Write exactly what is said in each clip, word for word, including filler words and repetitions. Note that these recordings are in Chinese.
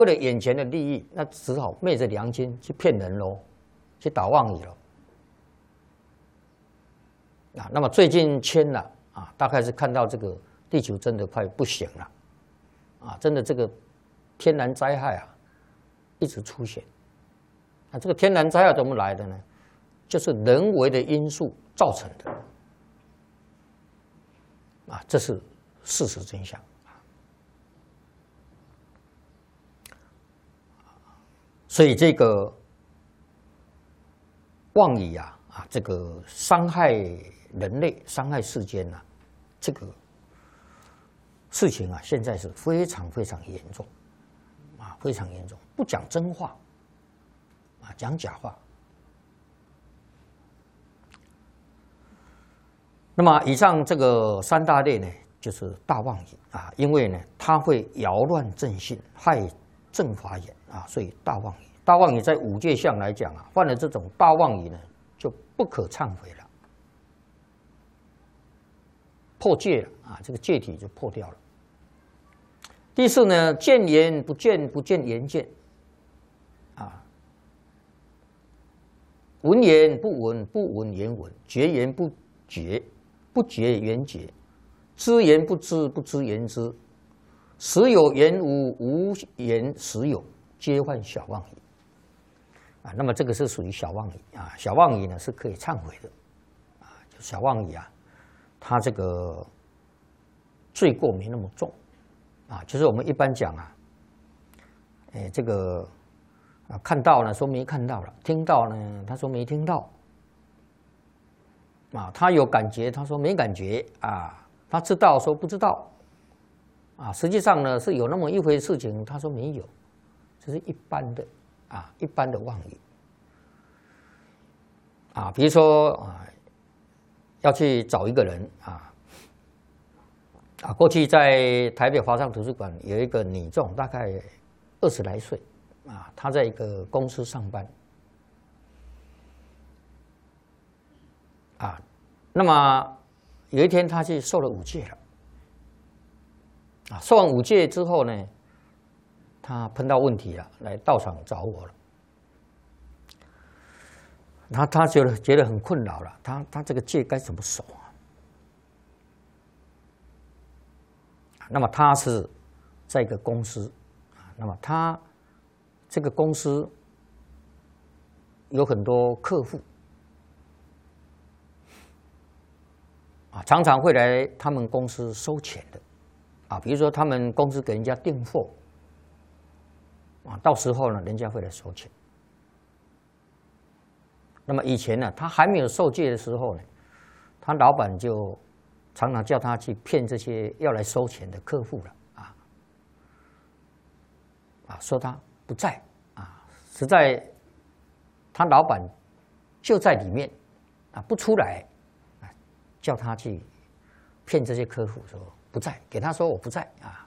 为了眼前的利益，那只好昧着良心去骗人喽，去打妄语喽。啊，那么最近签了啊，大概是看到这个地球真的快不行了，啊，真的这个天然灾害啊一直出现。啊，这个天然灾害怎么来的呢？就是人为的因素造成的。啊，这是事实真相。所以这个妄语啊啊，这个伤害人类、伤害世间呐、啊，这个事情啊，现在是非常非常严重啊，非常严重。不讲真话啊，讲假话。那么以上这个三大类呢，就是大妄语啊，因为呢，它会扰乱正信，害正法眼啊，所以大妄语。大妄语在五戒相来讲啊，犯了这种大妄语呢，就不可忏悔了，破戒了啊，这个戒体就破掉了。第四呢，见言不见不见言见，啊，闻言不闻不闻言闻，觉言不觉不觉言觉，知言不知不知言知，实有言无无言实有，皆犯小妄语。啊，那么这个是属于小妄语啊，小妄语呢是可以忏悔的，啊，就小妄语啊，它这个罪过没那么重，啊，就是我们一般讲啊，哎，这个啊看到呢说没看到了，听到呢他说没听到，啊，他有感觉他说没感觉啊，他知道说不知道，啊，实际上呢是有那么一回事情，他说没有，这是一般的。啊，一般的妄语啊，比如说啊，要去找一个人啊，啊，过去在台北华商图书馆有一个女众，大概二十来岁啊，她在一个公司上班啊，那么有一天她去受了五戒了啊，受完五戒之后呢，他碰到问题了，来道场找我了。他他觉得觉得很困扰了，他他这个戒该怎么守啊？那么他是在一个公司啊，那么他这个公司有很多客户啊，常常会来他们公司收钱的啊，比如说他们公司给人家订货。啊，到时候呢，人家会来收钱。那么以前呢，他还没有受戒的时候呢，他老板就常常叫他去骗这些要来收钱的客户了啊，啊，说他不在啊，实在他老板就在里面啊，不出来，啊，叫他去骗这些客户说不在，给他说我不在啊。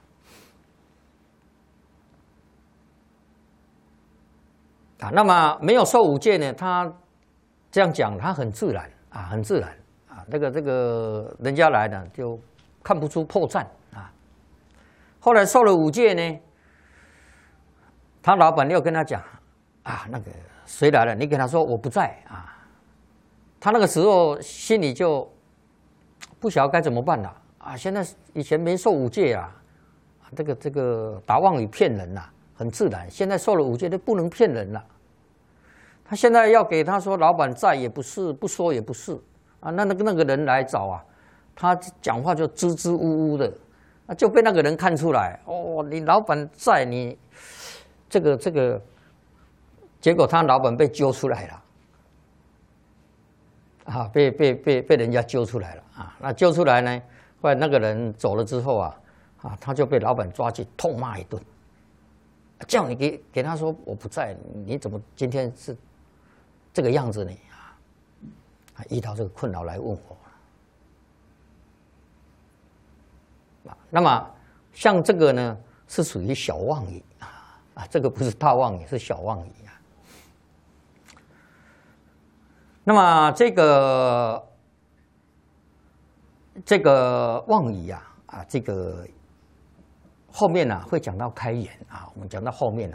啊，那么没有受五戒呢，他这样讲，他很自然啊，很自然啊。这个这个人家来呢，就看不出破绽啊。后来受了五戒呢，他老板又跟他讲啊，那个谁来了？你给他说我不在啊。他那个时候心里就不晓得该怎么办了啊。现在以前没受五戒啊，这个这个打妄语骗人呐、啊。很自然，现在受了五戒就不能骗人了。他现在要给他说老板在也不是，不说也不是啊。那那个那个人来找啊，他讲话就支支吾吾的，啊，就被那个人看出来哦，你老板在你这个这个，结果他老板被揪出来了，啊，被被被被人家揪出来了啊。那揪出来呢，后来那个人走了之后啊，啊，他就被老板抓去痛骂一顿。叫你给给他说我不在，你怎么今天是这个样子呢？啊，遇到这个困扰来问我。啊，那么像这个呢，是属于小妄语啊，啊，这个不是大妄语，是小妄语啊。那么这个这个妄语啊，啊，这个后面呢、啊、会讲到开眼啊，我们讲到后面呢、